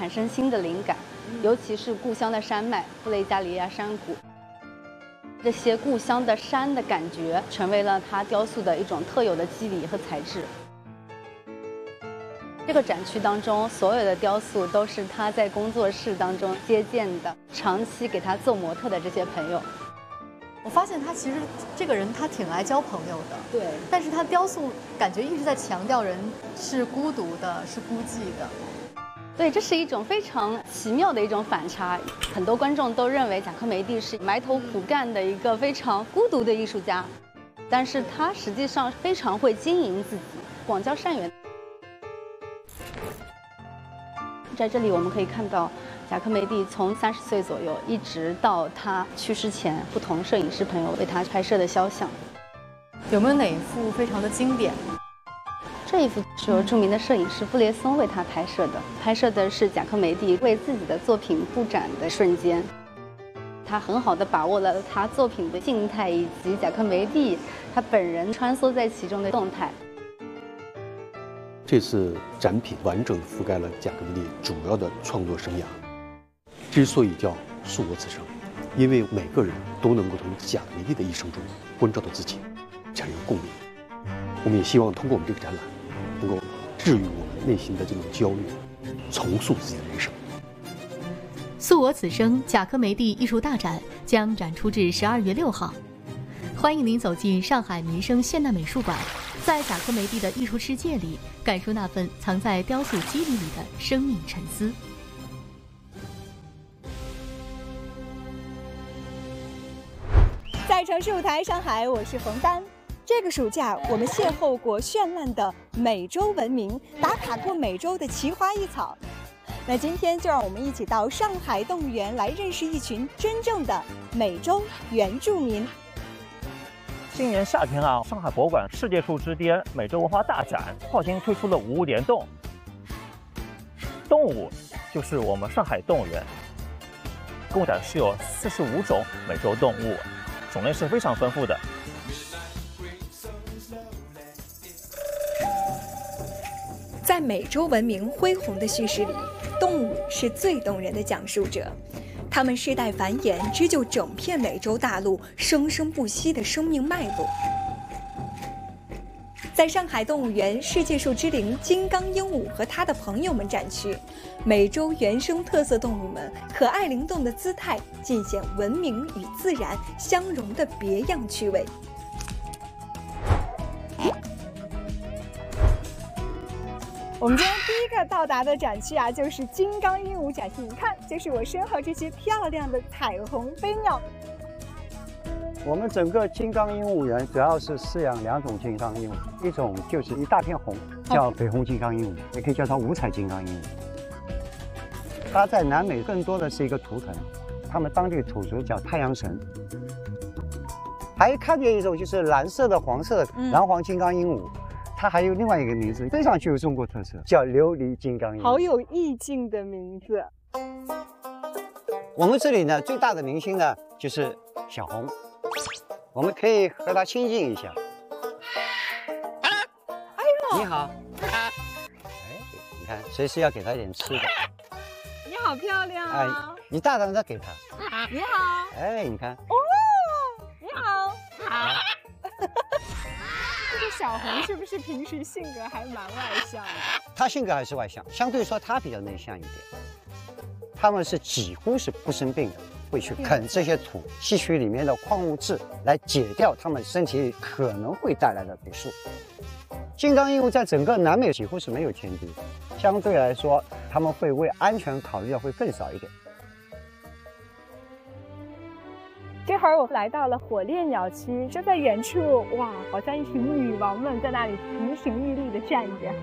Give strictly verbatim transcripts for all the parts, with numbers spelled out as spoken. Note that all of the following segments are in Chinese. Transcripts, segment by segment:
产生新的灵感，尤其是故乡的山脉布雷加里亚山谷。这些故乡的山的感觉，成为了他雕塑的一种特有的肌理和材质。这个展区当中，所有的雕塑都是他在工作室当中接见的，长期给他做模特的这些朋友。 我发现他其实这个人他挺爱交朋友的， 对， 但是他雕塑感觉一直在强调人是孤独的，是孤寂的。 对，这是一种非常奇妙的一种反差。很多观众都认为贾科梅蒂是埋头苦干的一个非常孤独的艺术家，但是他实际上非常会经营自己，广交善缘。在这里我们可以看到，贾科梅蒂从三十岁左右一直到他去世前，不同摄影师朋友为他拍摄的肖像。 有没有哪一幅非常的经典？ 这一幅是由著名的摄影师布列松为他拍摄的，拍摄的是贾科梅蒂为自己的作品布展的瞬间。他很好地把握了他作品的静态以及贾科梅蒂他本人穿梭在其中的动态。 这次展品完整覆盖了贾科梅蒂主要的创作生涯。之所以叫素我此生，因为每个人都能够从贾科梅蒂的一生中关照到自己，产生共鸣。我们也希望通过我们这个展览，能够治愈我们内心的这种焦虑，重塑自己的人生。 素我此生贾科梅蒂艺术大展将展出至十二月六号，欢迎您走进上海民生现代美术馆，在贾科梅蒂的艺术世界里，感受那份藏在雕塑肌理里的生命沉思。 在城市舞台上海，我是冯丹。这个暑假，我们邂逅过绚烂的美洲文明，打卡过美洲的奇花异草。那今天就让我们一起到上海动物园来认识一群真正的美洲原住民。 今年夏天啊，上海博物馆世界树之巅美洲文化大展创新推出了五物联动。动物就是我们上海动物园，共展示有四十五种美洲动物，种类是非常丰富的。 在美洲文明恢宏的叙事里，动物是最动人的讲述者。它们世代繁衍，织就整片美洲大陆生生不息的生命脉络。在上海动物园世界树之灵金刚鹦鹉和它的朋友们展区，美洲原生特色动物们可爱灵动的姿态，尽显文明与自然相融的别样趣味。我们今天第一个到达的展区啊，就是金刚鹦鹉展区。你看，就是我身后这些漂亮的彩虹飞鸟。 我们整个金刚鹦鹉园主要是饲养两种金刚鹦鹉，一种就是一大片红，叫绯红金刚鹦鹉，也可以叫它五彩金刚鹦鹉。它在南美更多的是一个图腾，他们当地土族叫太阳神。还看见一种就是蓝色的、黄色的蓝黄金刚鹦鹉。嗯，它还有另外一个名字，非常具有中国特色，叫琉璃金刚鹦鹉， 好有意境的名字。 我们这里呢，最大的明星呢就是小红，我们可以和它亲近一下。 哎呦， 你好。哎，你看，随时要给它一点吃的。 你好漂亮啊！ 哎，你大胆的给它。 你好。 哎，你看。 哦，你好。好。这个小红是不是平时性格还蛮外向的？ 她性格还是外向，相对说她比较内向一点。他们是几乎是不生病的，会去啃这些土，吸取里面的矿物质来解掉他们身体里可能会带来的毒素。金刚鹦鹉在整个南美几乎是没有天敌，相对来说他们会为安全考虑的会更少一点。 这会儿我来到了火烈鸟区，就在远处，哇，好像一群女王们在那里亭亭玉立的站着。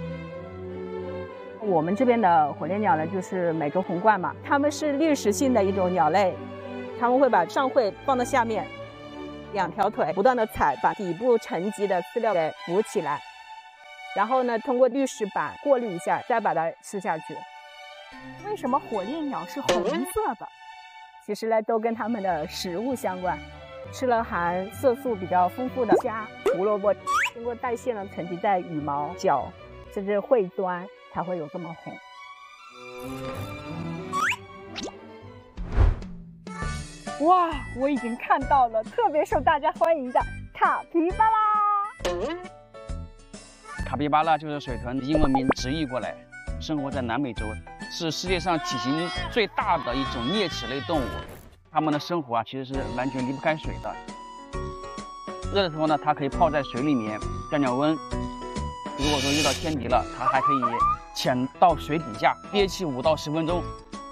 我们这边的火烈鸟呢，就是美洲红冠嘛，它们是滤食性的一种鸟类，它们会把上喙放到下面，两条腿不断的踩，把底部沉积的饲料给浮起来，然后呢，通过滤食板过滤一下，再把它吃下去。 为什么火烈鸟是红色的？ 其实呢，都跟它们的食物相关，吃了含色素比较丰富的虾、胡萝卜，经过代谢呢，沉积在羽毛、脚，甚至喙端，才会有这么红。 哇，我已经看到了特别受大家欢迎的卡皮巴拉。 卡皮巴拉就是水豚英文名直译过来，生活在南美洲，是世界上体型最大的一种啮齿类动物。它们的生活啊，其实是完全离不开水的。热的时候呢，它可以泡在水里面降降温。如果说遇到天敌了，它还可以潜到水底下憋气五到十分钟。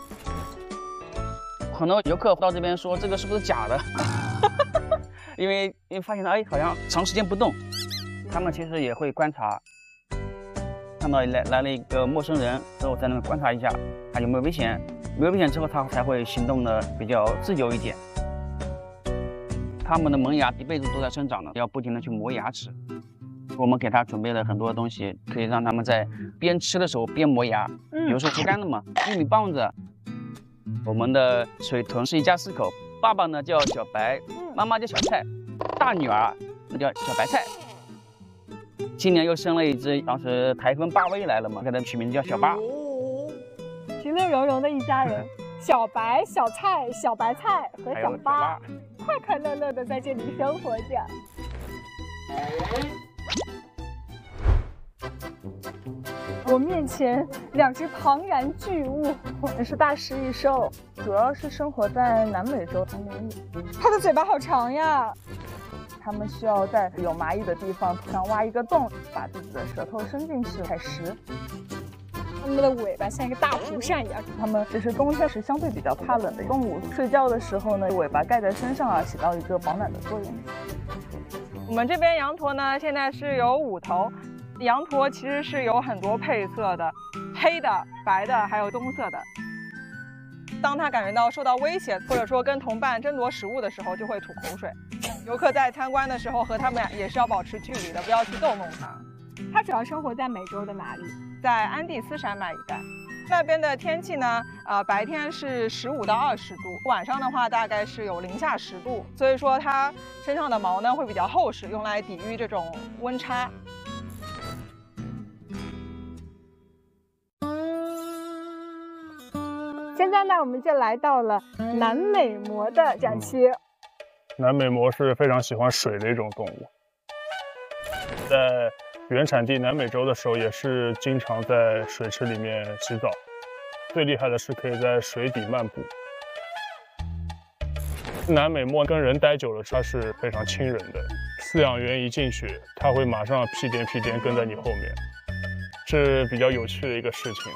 很多游客到这边说这个是不是假的？因为因为发现哎好像长时间不动，他们其实也会观察，看到来来了一个陌生人之后，在那边观察一下他有没有危险，没有危险之后，他才会行动的比较自由一点。他们的门牙一辈子都在生长的，要不停的去磨牙齿。我们给他准备了很多东西，可以让他们在边吃的时候边磨牙，比如说竹竿的嘛，玉米棒子。我们的水豚是一家四口，爸爸呢叫小白，妈妈叫小菜，大女儿那叫小白菜。今年又生了一只，当时台风巴威来了嘛，给它取名字叫小巴。 其乐融融的一家人，小白、小菜、小白菜和小巴，快快乐乐的在这里生活着。我面前两只庞然巨物， 这是大食蚁兽，主要是生活在南美洲丛林里。 它的嘴巴好长呀！ 它们需要在有蚂蚁的地方上挖一个洞，把自己的舌头伸进去采食。 它们的尾巴像一个大蒲扇一样。 它们只是冬天是相对比较怕冷的动物，睡觉的时候呢，尾巴盖在身上啊，起到一个保暖的作用。 我们这边羊驼呢，现在是有五头。羊驼其实是有很多配色的，黑的、白的，还有棕色的。当它感觉到受到威胁，或者说跟同伴争夺食物的时候，就会吐口水。游客在参观的时候和它们也是要保持距离的，不要去逗弄它。 它主要生活在美洲的哪里？ 在安第斯山脉一带。那边的天气呢，呃，白天是十五到二十度，晚上的话大概是有零下十度，所以说它身上的毛呢会比较厚实，用来抵御这种温差。 现在呢，我们就来到了南美貘的展区。 南美貘是非常喜欢水的一种动物，在原产地南美洲的时候，也是经常在水池里面洗澡。最厉害的是可以在水底漫步。南美貘跟人待久了，它是非常亲人的。饲养员一进去，它会马上屁颠屁颠跟在你后面，是比较有趣的一个事情。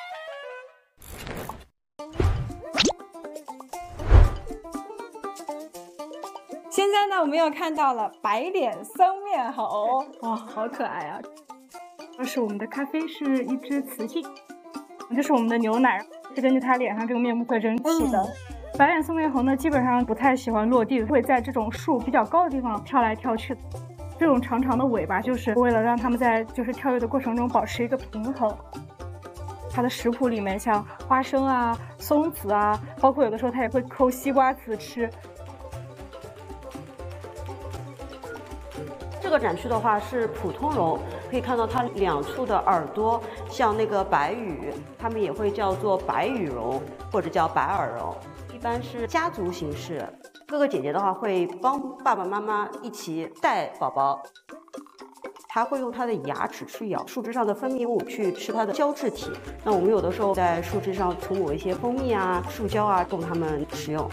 现在呢，我们又看到了白脸僧面猴，哇，好可爱啊！这是我们的咖啡，是一只雌性。这是我们的牛奶，是根据它脸上这个面部特征起的。嗯、白脸僧面猴呢，基本上不太喜欢落地，会在这种树比较高的地方跳来跳去。这种长长的尾巴，就是为了让它们在就是跳跃的过程中保持一个平衡。它的食谱里面像花生啊、松子啊，包括有的时候它也会抠西瓜籽吃。 这个展区的话是普通龙，可以看到它两处的耳朵像那个白羽，它们也会叫做白羽龙或者叫白耳龙，一般是家族形式。哥哥姐姐的话会帮爸爸妈妈一起带宝宝，它会用它的牙齿去咬树枝上的分泌物去吃它的胶质体。那我们有的时候在树枝上涂抹一些蜂蜜啊、树胶啊，供它们食用。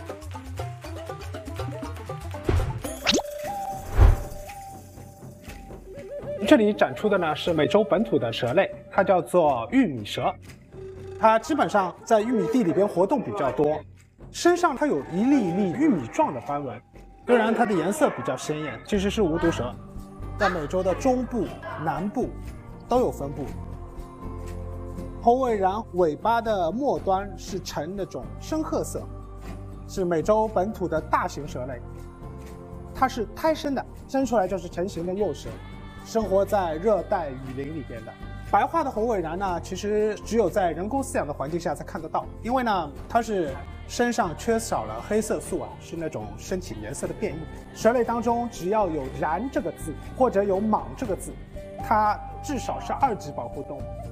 这里展出的呢是美洲本土的蛇类，它叫做玉米蛇。它基本上在玉米地里边活动比较多，身上它有一粒一粒玉米状的斑纹，虽然它的颜色比较鲜艳，其实是无毒蛇，在美洲的中部、南部都有分布。猴尾蚺尾巴的末端是呈那种深褐色，是美洲本土的大型蛇类。它是胎生的，生出来就是成型的幼蛇。生活在热带雨林里边的白化的猴尾蚺呢，其实只有在人工饲养的环境下才看得到，因为呢，它是身上缺少了黑色素啊，是那种身体颜色的变异。蛇类当中，只要有蚺这个字或者有蟒这个字，它至少是二级保护动物。